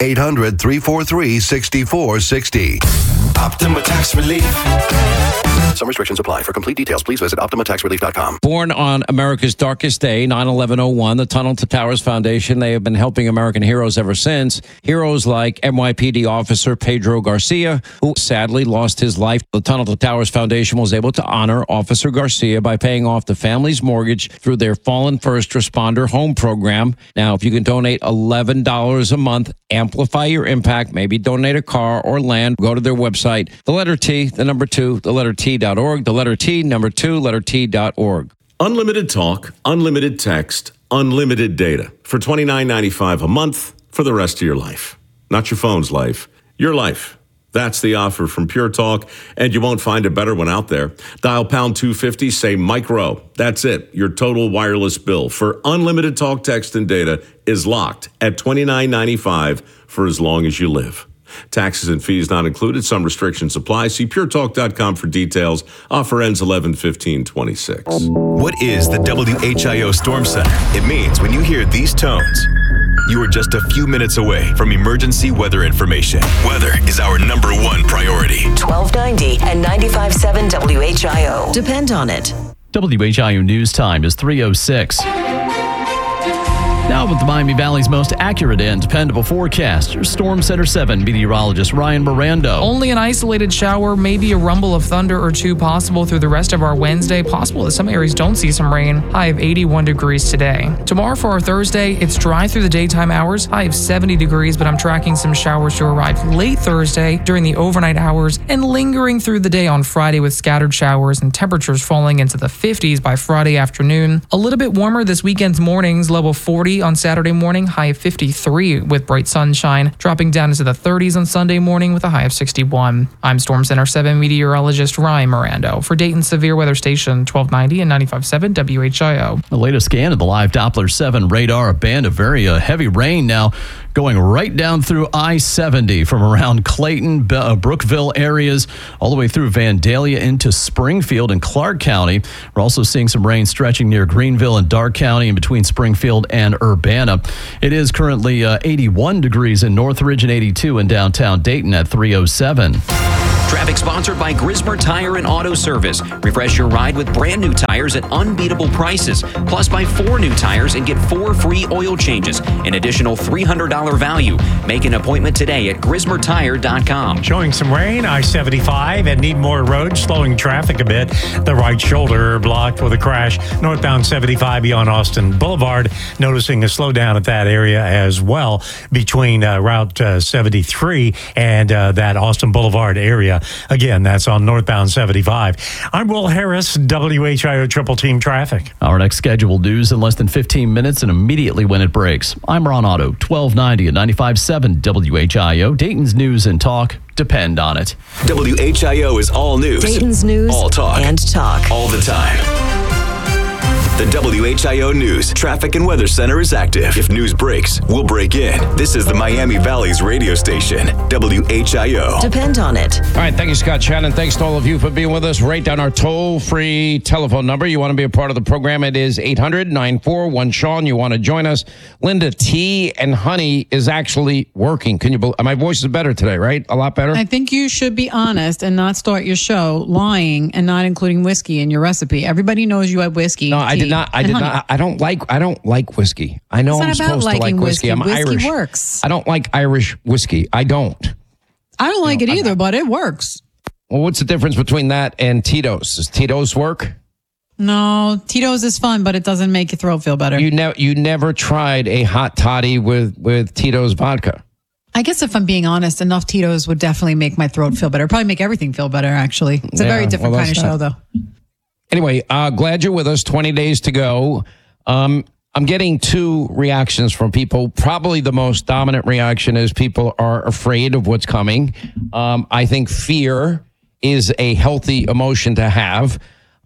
800-343-6460. Optima Tax Relief. Some restrictions apply. For complete details, please visit OptimaTaxRelief.com. Born on America's darkest day, 9/11/01, the Tunnel to Towers Foundation, they have been helping American heroes ever since. Heroes like NYPD officer Pedro Garcia, who sadly lost his life. The Tunnel to Towers Foundation was able to honor Officer Garcia by paying off the family's mortgage through their Fallen First Responder Home Program. Now, if you can donate $11 a month, amplify your impact, maybe donate a car or land, go to their website, the letter T, the number 2, the letter T.org, the letter T, number 2, letter T.org. Unlimited talk, unlimited text, unlimited data for $29.95 a month for the rest of your life. Not your phone's life, your life. That's the offer from Pure Talk, and you won't find a better one out there. Dial pound 250, say micro. That's it. Your total wireless bill for unlimited talk, text, and data is locked at $29.95 for as long as you live. Taxes and fees not included. Some restrictions apply. See puretalk.com for details. Offer ends 11/15/26. What is the WHIO Storm Center? It means when you hear these tones, you are just a few minutes away from emergency weather information. Weather is our number one priority. 1290 and 95.7 WHIO. Depend on it. WHIO News Time is 3:06. Now with the Miami Valley's most accurate and dependable forecast, your Storm Center 7 meteorologist Ryan Mirando. Only an isolated shower, maybe a rumble of thunder or two possible through the rest of our Wednesday. Possible that some areas don't see some rain. High of 81 degrees today. Tomorrow for our Thursday, it's dry through the daytime hours. High of 70 degrees, but I'm tracking some showers to arrive late Thursday during the overnight hours and lingering through the day on Friday with scattered showers and temperatures falling into the 50s by Friday afternoon. A little bit warmer this weekend's mornings, low of 40 on Saturday morning, high of 53 with bright sunshine, dropping down into the 30s on Sunday morning with a high of 61. I'm Storm Center 7 meteorologist Ryan Mirando for Dayton Severe Weather Station 1290 and 95.7 WHIO. The latest scan of the live Doppler 7 radar, a band of very heavy rain now going right down through I-70 from around Clayton, Brookville areas, all the way through Vandalia into Springfield and Clark County. We're also seeing some rain stretching near Greenville and Dark County in between Springfield and Urbana. It is currently 81 degrees in Northridge and 82 in downtown Dayton at 307. Traffic sponsored by Grismer Tire and Auto Service. Refresh your ride with brand new tires at unbeatable prices. Plus, buy 4 new tires and get 4 free oil changes. An additional $300 value. Make an appointment today at GrismerTire.com. Showing some rain, I-75 and Needmore Road, slowing traffic a bit. The right shoulder blocked with a crash. Northbound 75 beyond Austin Boulevard. Noticing a slowdown at that area as well between Route 73 and that Austin Boulevard area. Again, that's on northbound 75. I'm Will Harris, WHIO Triple Team Traffic. Our next scheduled news in less than 15 minutes and immediately when it breaks. I'm Ron Otto, 1290 and 95.7 WHIO. Dayton's news and talk depend on it. WHIO is all news. Dayton's news all talk. And talk. All the time. The WHIO News Traffic and Weather Center is active. If news breaks, we'll break in. This is the Miami Valley's radio station, WHIO. Depend on it. All right, thank you, Scott Shannon. Thanks to all of you for being with us. Write down our toll-free telephone number. You want to be a part of the program, it is 800-941-SEAN. You want to join us. Linda, tea and honey is actually working. Can you believe? My voice is better today, right? A lot better? I think you should be honest and not start your show lying and not including whiskey in your recipe. Everybody knows you have whiskey. No, I did not. I don't like whiskey. I know I'm supposed to like whiskey. I'm Irish. Works. I don't like Irish whiskey. I don't. I don't like it either, but it works. Well, what's the difference between that and Tito's? Does Tito's work? No, Tito's is fun, but it doesn't make your throat feel better. You never tried a hot toddy with Tito's vodka. I guess if I'm being honest, enough Tito's would definitely make my throat feel better. Probably make everything feel better, actually. It's a very different kind of show, though. Anyway, glad you're with us. 20 days to go. I'm getting 2 reactions from people. Probably the most dominant reaction is people are afraid of what's coming. I think fear is a healthy emotion to have.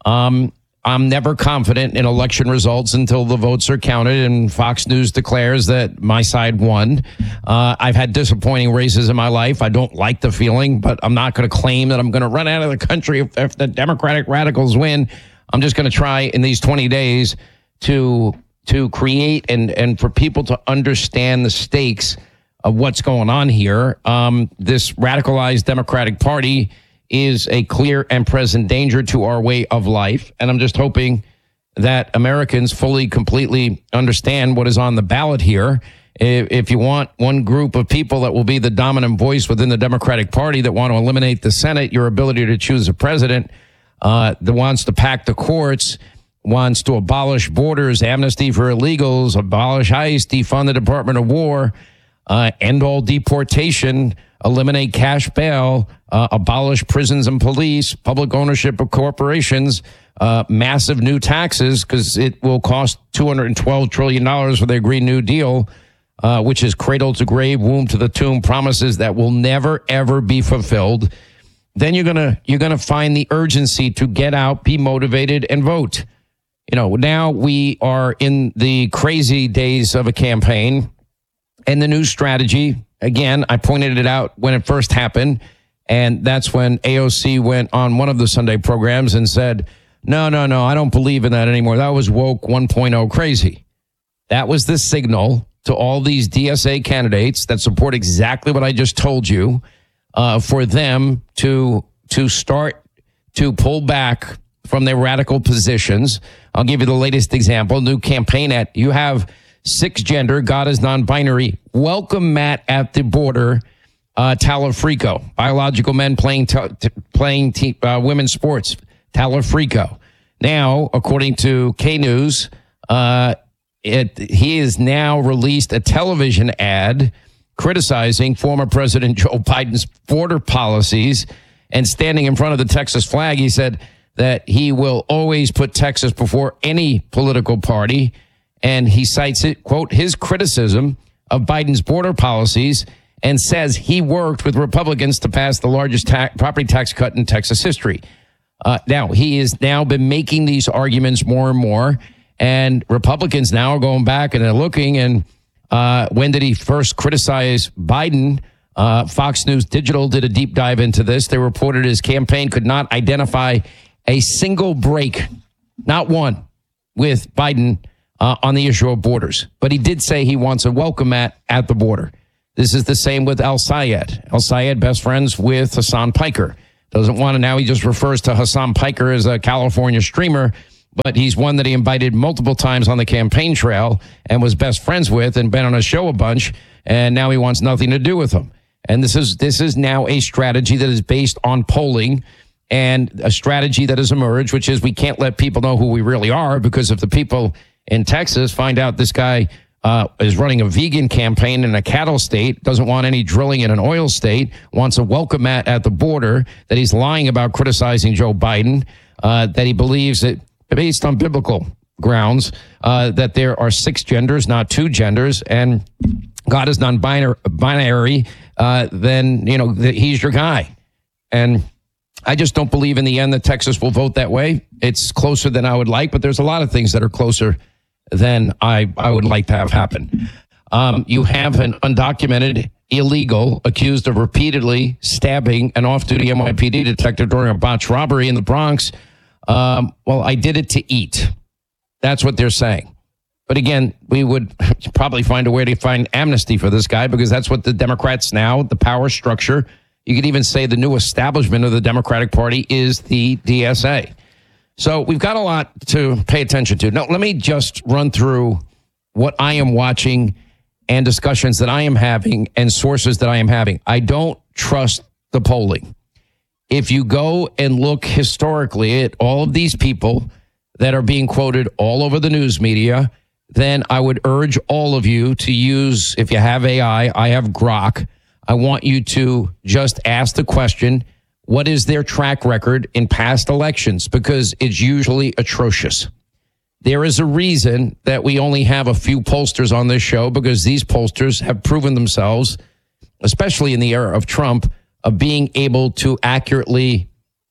I'm never confident in election results until the votes are counted and Fox News declares that my side won. I've had disappointing races in my life. I don't like the feeling, but I'm not going to claim that I'm going to run out of the country if the Democratic radicals win. I'm just going to try in these 20 days to create and for people to understand the stakes of what's going on here. This radicalized Democratic Party is a clear and present danger to our way of life. And I'm just hoping that Americans fully, completely understand what is on the ballot here. If you want one group of people that will be the dominant voice within the Democratic Party that want to eliminate the Senate, your ability to choose a president, that wants to pack the courts, wants to abolish borders, amnesty for illegals, abolish ICE, defund the Department of War, end all deportation, eliminate cash bail, abolish prisons and police, public ownership of corporations, massive new taxes because it will cost $212 trillion for their Green New Deal, which is cradle to grave, womb to the tomb, promises that will never, ever be fulfilled. Then you're gonna find the urgency to get out, be motivated, and vote. You know, now we are in the crazy days of a campaign, and the new strategy. Again, I pointed it out when it first happened, and that's when AOC went on one of the Sunday programs and said, no, I don't believe in that anymore. That was woke 1.0 crazy. That was the signal to all these DSA candidates that support exactly what I just told you, for them to start to pull back from their radical positions. I'll give you the latest example. New campaign ad. You have 6 gender, God is non-binary. Welcome Matt at the border, Talafrico. Biological men playing women's sports, Talafrico. Now, according to K News, he has now released a television ad criticizing former President Joe Biden's border policies And standing in front of the Texas flag, he said that he will always put Texas before any political party. And he cites it, quote, his criticism of Biden's border policies, and says he worked with Republicans to pass the largest property tax cut in Texas history. Now, he has now been making these arguments more and more, and Republicans now are going back and they're looking, and when did he first criticize Biden? Fox News Digital did a deep dive into this. They reported his campaign could not identify a single break, not one, with Biden on the issue of borders. But he did say he wants a welcome mat at the border. This is the same with El-Sayed. El-Sayed, best friends with Hassan Piker. Doesn't want to, now he just refers to Hassan Piker as a California streamer, but he's one that he invited multiple times on the campaign trail and was best friends with and been on a show a bunch, and now he wants nothing to do with him. And this is now a strategy that is based on polling, and a strategy that has emerged, which is we can't let people know who we really are, because if the people in Texas find out this guy is running a vegan campaign in a cattle state, doesn't want any drilling in an oil state, wants a welcome mat at the border, that he's lying about criticizing Joe Biden, that he believes that, based on biblical grounds, that there are 6 genders, not 2 genders, and God is non-binary, then, he's your guy. And I just don't believe in the end that Texas will vote that way. It's closer than I would like, but there's a lot of things that are closer than I would like to have happen. You have an undocumented illegal accused of repeatedly stabbing an off-duty NYPD detective during a botched robbery in the Bronx. Well, I did it to eat. That's what they're saying. But again, we would probably find a way to find amnesty for this guy, because that's what the Democrats now, the power structure, you could even say the new establishment of the Democratic Party is the DSA. So we've got a lot to pay attention to. Now, let me just run through what I am watching and discussions that I am having and sources that I am having. I don't trust the polling. If you go and look historically at all of these people that are being quoted all over the news media, then I would urge all of you to use, if you have AI, I have Grok. I want you to just ask the question, what is their track record in past elections? Because it's usually atrocious. There is a reason that we only have a few pollsters on this show, because these pollsters have proven themselves, especially in the era of Trump, of being able to accurately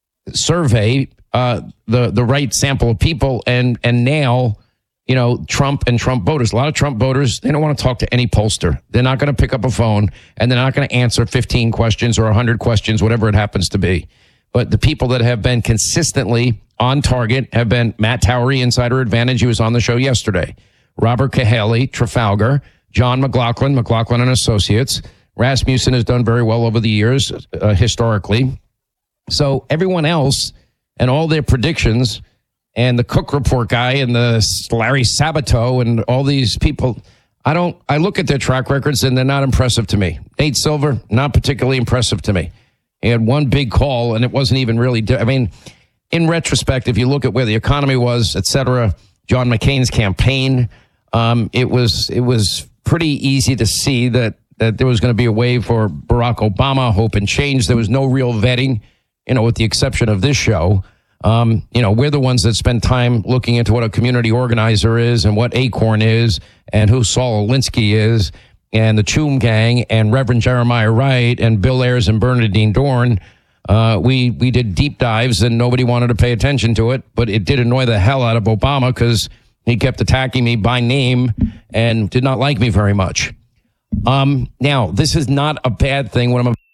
survey the right sample of people and nail, Trump and Trump voters. A lot of Trump voters, they don't want to talk to any pollster. They're not going to pick up a phone, and they're not going to answer 15 questions or 100 questions, whatever it happens to be. But the people that have been consistently on target have been Matt Towery, Insider Advantage. He was on the show yesterday. Robert Cahaly, Trafalgar, John McLaughlin, McLaughlin and Associates. Rasmussen has done very well over the years, historically. So everyone else and all their predictions, and the Cook Report guy and the Larry Sabato and all these people, I look at their track records and they're not impressive to me. Nate Silver, not particularly impressive to me. He had one big call and it wasn't even really, in retrospect, if you look at where the economy was, et cetera, John McCain's campaign, it was pretty easy to see that there was going to be a way for Barack Obama, hope and change. There was no real vetting, with the exception of this show. We're the ones that spend time looking into what a community organizer is and what Acorn is and who Saul Alinsky is and the Choom Gang and Reverend Jeremiah Wright and Bill Ayers and Bernadine Dorn. We did deep dives and nobody wanted to pay attention to it, but it did annoy the hell out of Obama because he kept attacking me by name and did not like me very much. Now, this is not a bad thing. What I'm